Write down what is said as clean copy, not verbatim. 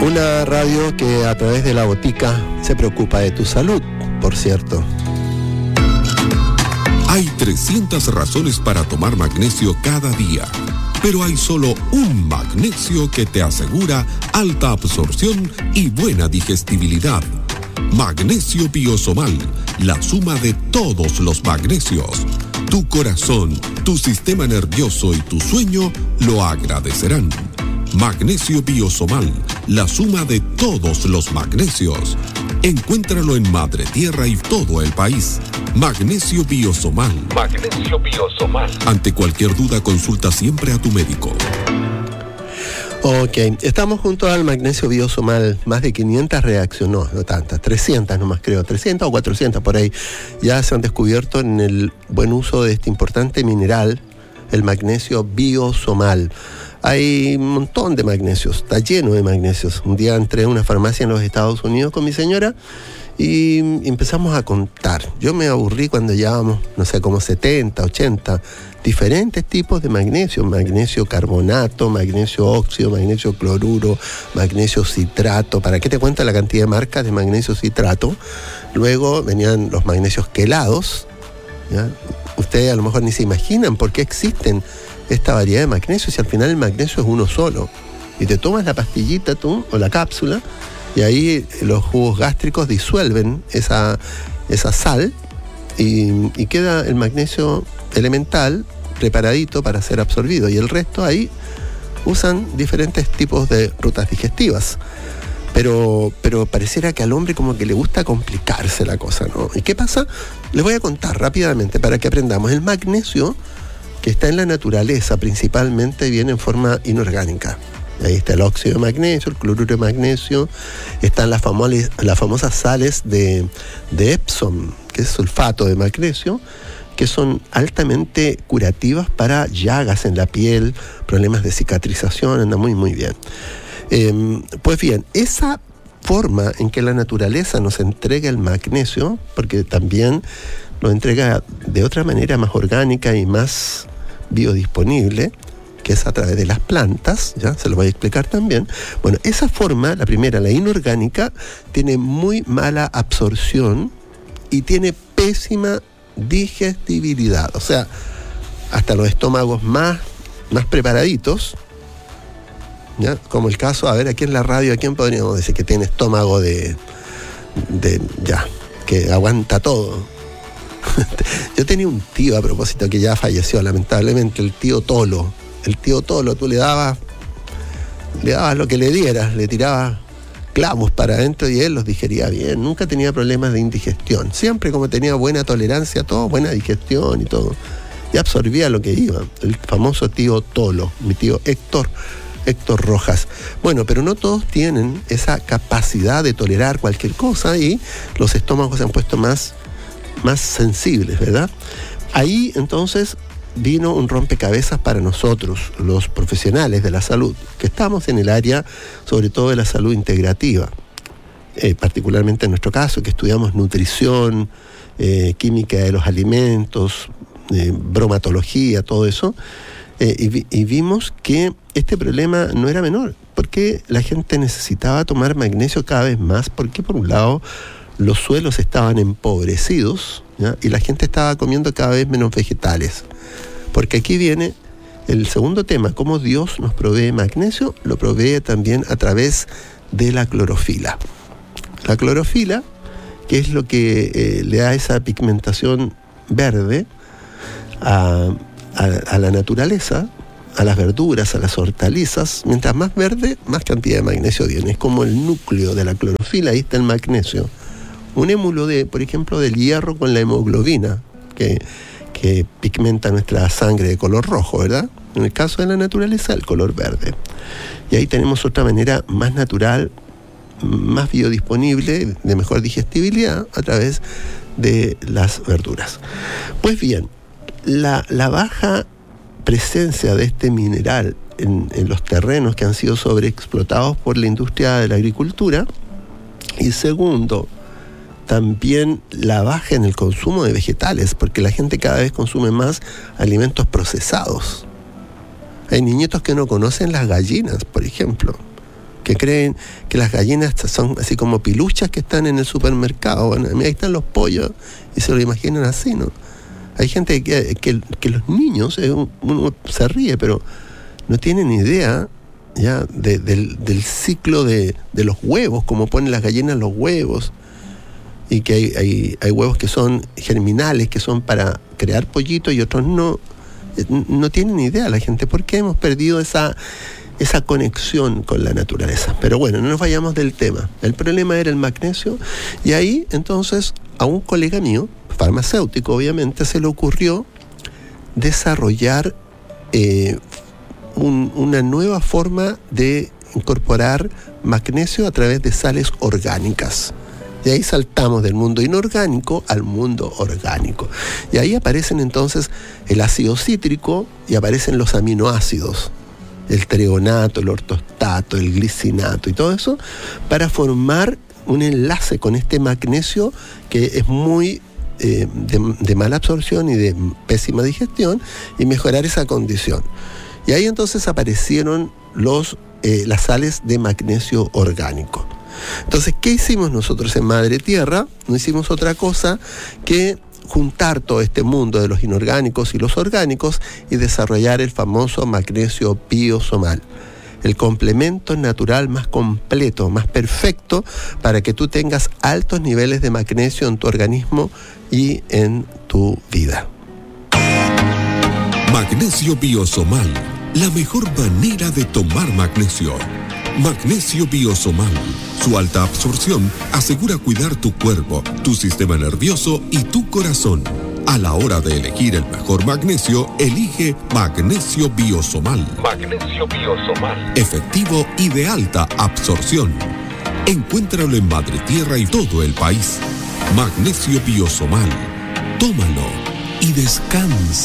Una radio que a través de la botica se preocupa de tu salud, por cierto. Hay 300 razones para tomar magnesio cada día, pero hay solo un magnesio que te asegura alta absorción y buena digestibilidad. Magnesio Biosomal, la suma de todos los magnesios. Tu corazón, tu sistema nervioso y tu sueño lo agradecerán. Magnesio Biosomal, la suma de todos los magnesios. Encuéntralo en Madre Tierra y todo el país. Magnesio Biosomal. Magnesio Biosomal. Ante cualquier duda, consulta siempre a tu médico. Ok, estamos junto al magnesio Biosomal. Más de 500 reaccionó, no tantas, 300 nomás creo, 300 o 400 por ahí. Ya se han descubierto en el buen uso de este importante mineral, el magnesio Biosomal. Hay un montón de magnesios, está lleno de magnesios. Un día entré a una farmacia en los Estados Unidos con mi señora y empezamos a contar. Yo me aburrí cuando llevábamos, no sé, como 70, 80 diferentes tipos de magnesio. Magnesio carbonato, magnesio óxido, magnesio cloruro, magnesio citrato. ¿Para qué te cuento la cantidad de marcas de magnesio citrato? Luego venían los magnesios quelados, ¿ya? Ustedes a lo mejor ni se imaginan por qué existen esta variedad de magnesio si al final el magnesio es uno solo. Y te tomas la pastillita tú, o la cápsula, y ahí los jugos gástricos disuelven esa sal y queda el magnesio elemental preparadito para ser absorbido. Y el resto ahí usan diferentes tipos de rutas digestivas. Pero pareciera que al hombre como que le gusta complicarse la cosa, ¿no? ¿Y qué pasa? Les voy a contar rápidamente para que aprendamos. El magnesio, que está en la naturaleza, principalmente viene en forma inorgánica. Ahí está el óxido de magnesio, el cloruro de magnesio, están las famosas sales de Epsom, que es sulfato de magnesio, que son altamente curativas para llagas en la piel, problemas de cicatrización, anda muy muy bien. Pues bien, esa forma en que la naturaleza nos entrega el magnesio, porque también lo entrega de otra manera más orgánica y más biodisponible, que es a través de las plantas, ya se lo voy a explicar también. Bueno, esa forma, la primera, la inorgánica, tiene muy mala absorción y tiene pésima digestibilidad. O sea, hasta los estómagos más preparaditos, ¿ya? Como el caso, a ver, aquí en la radio, ¿a quién podríamos decir que tiene estómago que aguanta todo? Yo tenía un tío, a propósito, que ya falleció lamentablemente, el tío Tolo. El tío Tolo, tú le dabas lo que le dieras, le tirabas clavos para adentro y él los digería bien. Nunca tenía problemas de indigestión. Siempre, como tenía buena tolerancia a todo, buena digestión y todo. Y absorbía lo que iba. El famoso tío Tolo, mi tío Héctor Rojas. Bueno, pero no todos tienen esa capacidad de tolerar cualquier cosa y los estómagos se han puesto más sensibles, ¿verdad? Ahí entonces vino un rompecabezas para nosotros, los profesionales de la salud, que estamos en el área, sobre todo de la salud integrativa, particularmente en nuestro caso, que estudiamos nutrición, química de los alimentos, bromatología, todo eso, y vimos que este problema no era menor, porque la gente necesitaba tomar magnesio cada vez más, porque por un lado los suelos estaban empobrecidos, ¿ya? Y la gente estaba comiendo cada vez menos vegetales. Porque aquí viene el segundo tema, cómo Dios nos provee magnesio, lo provee también a través de la clorofila. La clorofila, que es lo que le da esa pigmentación verde a la naturaleza, a las verduras, a las hortalizas. Mientras más verde, más cantidad de magnesio tiene. Es como el núcleo de la clorofila, ahí está el magnesio. Un émulo por ejemplo, del hierro con la hemoglobina, que pigmenta nuestra sangre de color rojo, ¿verdad? En el caso de la naturaleza, el color verde. Y ahí tenemos otra manera más natural, más biodisponible, de mejor digestibilidad, a través de las verduras. Pues bien, la baja presencia de este mineral en los terrenos que han sido sobreexplotados por la industria de la agricultura, y segundo, también la baja en el consumo de vegetales, porque la gente cada vez consume más alimentos procesados. Hay niñitos que no conocen las gallinas, por ejemplo, que creen que las gallinas son así como piluchas que están en el supermercado. Bueno, ahí están los pollos y se lo imaginan así, ¿no? Hay gente que los niños, uno se ríe, pero no tienen idea ya del ciclo de los huevos, como ponen las gallinas los huevos, y que hay huevos que son germinales, que son para crear pollitos, y otros no. No tienen idea la gente. ¿Por qué hemos perdido esa conexión con la naturaleza? Pero bueno, no nos vayamos del tema. El problema era el magnesio, y ahí entonces a un colega mío, farmacéutico obviamente, se le ocurrió desarrollar una nueva forma de incorporar magnesio a través de sales orgánicas. Y ahí saltamos del mundo inorgánico al mundo orgánico. Y ahí aparecen entonces el ácido cítrico y aparecen los aminoácidos, el treonato, el ortostato, el glicinato y todo eso, para formar un enlace con este magnesio que es muy de mala absorción y de pésima digestión, y mejorar esa condición. Y ahí entonces aparecieron las sales de magnesio orgánico. Entonces, ¿qué hicimos nosotros en Madre Tierra? No hicimos otra cosa que juntar todo este mundo de los inorgánicos y los orgánicos y desarrollar el famoso magnesio biosomal, el complemento natural más completo, más perfecto, para que tú tengas altos niveles de magnesio en tu organismo y en tu vida. Magnesio biosomal, la mejor manera de tomar magnesio. Magnesio biosomal. Su alta absorción asegura cuidar tu cuerpo, tu sistema nervioso y tu corazón. A la hora de elegir el mejor magnesio, elige Magnesio biosomal. Magnesio biosomal. Efectivo y de alta absorción. Encuéntralo en Madre Tierra y todo el país. Magnesio biosomal. Tómalo y descansa.